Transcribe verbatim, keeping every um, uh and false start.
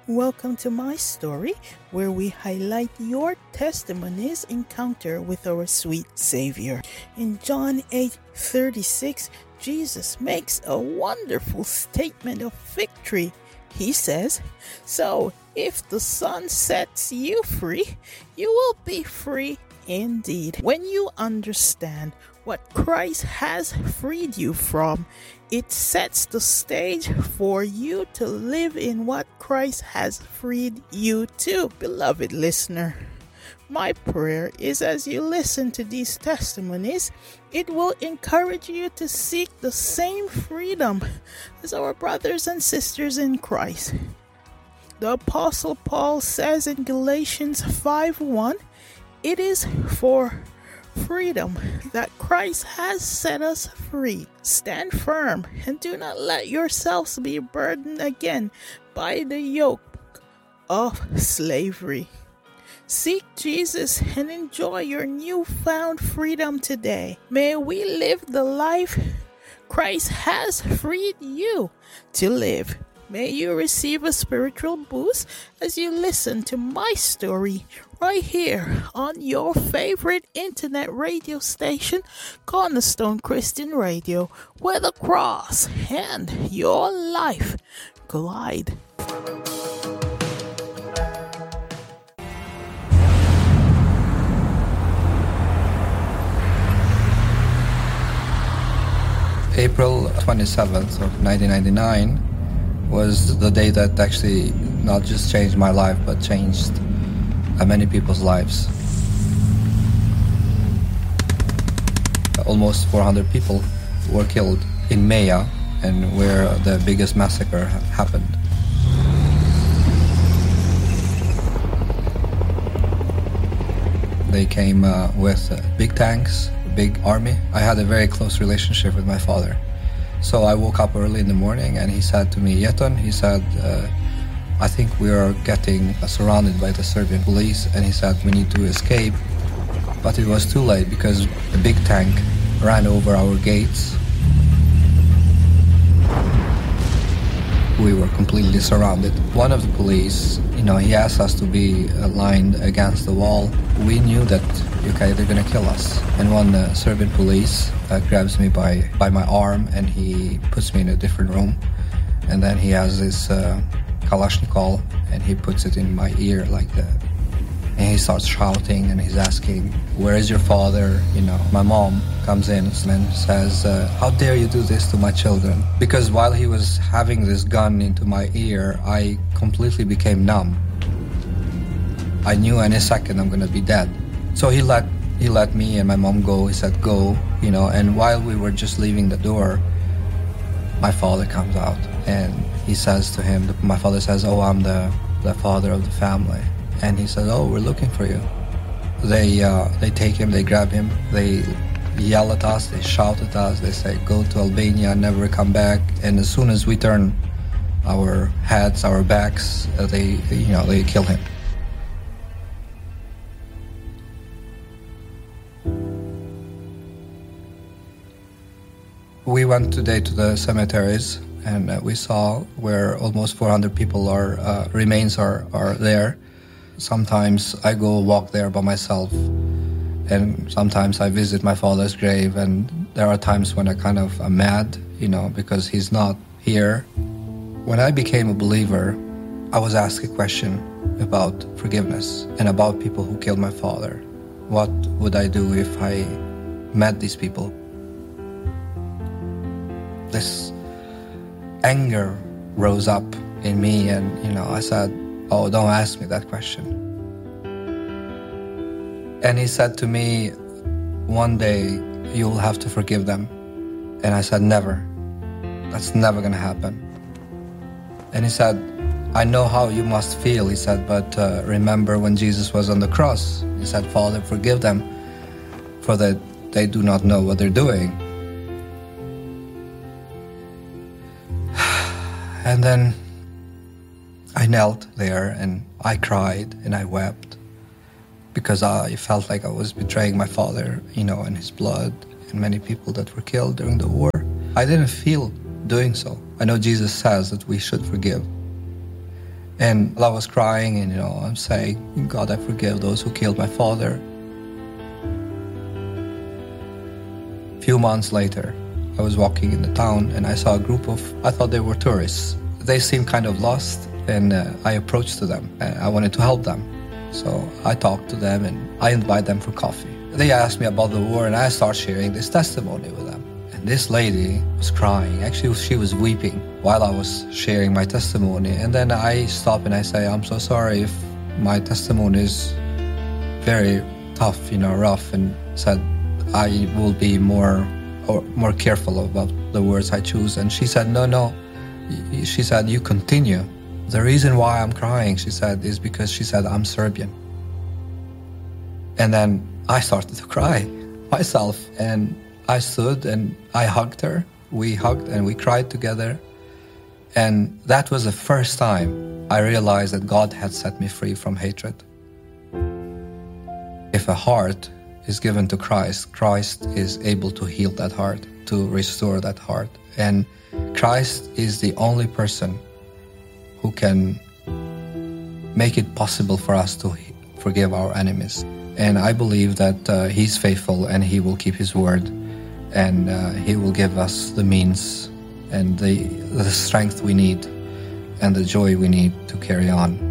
Welcome to my story, where we highlight your testimony's encounter with our sweet Savior. In John eight thirty-six, Jesus makes a wonderful statement of victory. He says, "So, if the Son sets you free, you will be free indeed." When you understand what Christ has freed you from, it sets the stage for you to live in what Christ has freed you to. Beloved listener, my prayer is as you listen to these testimonies, it will encourage you to seek the same freedom as our brothers and sisters in Christ. The Apostle Paul says in Galatians five one, "It is for freedom that Christ has set us free. Stand firm and do not let yourselves be burdened again by the yoke of slavery." Seek Jesus and enjoy your newfound freedom today. May we live the life Christ has freed you to live. May you receive a spiritual boost as you listen to my story right here on your favorite internet radio station, Cornerstone Christian Radio, where the cross and your life collide. April twenty-seventh of nineteen ninety-nine was the day that actually not just changed my life, but changed uh, many people's lives. Almost four hundred people were killed in Maya, and where the biggest massacre ha- happened. They came uh, with uh, big tanks, big army. I had a very close relationship with my father. So I woke up early in the morning and he said to me, "Yeton," he said, uh, "I think we are getting uh, surrounded by the Serbian police," and he said, "We need to escape." But it was too late because the big tank ran over our gates. We were completely surrounded. One of the police, you know, he asked us to be aligned against the wall. We knew that, okay, they're gonna kill us. And one uh, Serbian police uh, grabs me by, by my arm and he puts me in a different room. And then he has this uh, Kalashnikov and he puts it in my ear like that. And he starts shouting and he's asking, "Where is your father?" You know, my mom comes in and says, uh, "How dare you do this to my children?" Because while he was having this gun into my ear, I completely became numb. I knew any second I'm gonna be dead. So he let he let me and my mom go. He said, "Go," you know. And while we were just leaving the door, my father comes out and he says to him, my father says, "Oh, I'm the the father of the family." And he said, "Oh, we're looking for you." They uh, they take him, they grab him, they yell at us, they shout at us, they say, "Go to Albania, never come back." And as soon as we turn our heads, our backs, uh, they you know they kill him. We went today to the cemeteries and uh, we saw where almost four hundred people are uh, remains are are there. Sometimes I go walk there by myself, and sometimes I visit my father's grave, and there are times when I kind of am mad, you know, because he's not here. When I became a believer, I was asked a question about forgiveness and about people who killed my father. What would I do if I met these people? This anger rose up in me, and, you know, I said, "Oh, don't ask me that question." And he said to me, "One day you'll have to forgive them." And I said, "Never. That's never gonna happen." And he said, "I know how you must feel," he said, "but uh, remember when Jesus was on the cross, he said, 'Father, forgive them, for that they do not know what they're doing.'" And then I knelt there and I cried and I wept because I felt like I was betraying my father, you know, and his blood and many people that were killed during the war. I didn't feel doing so. I know Jesus says that we should forgive. And I was crying and, you know, I'm saying, God, I forgive those who killed my father. A few months later, I was walking in the town and I saw a group of, I thought they were tourists. They seemed kind of lost, and uh, I approached to them. And I wanted to help them. So I talked to them and I invited them for coffee. They asked me about the war and I started sharing this testimony with them. And this lady was crying. Actually, she was weeping while I was sharing my testimony. And then I stop and I say, I'm so sorry if my testimony is very tough, you know, rough, and said I will be more or more careful about the words I choose. And she said, no, no. She said, you continue. The reason why I'm crying, she said, is because she said, I'm Serbian. And then I started to cry myself. And I stood and I hugged her. We hugged and we cried together. And that was the first time I realized that God had set me free from hatred. If a heart is given to Christ, Christ is able to heal that heart, to restore that heart. And Christ is the only person who can make it possible for us to forgive our enemies. And I believe that uh, He's faithful and He will keep His word, and uh, He will give us the means and the, the strength we need and the joy we need to carry on.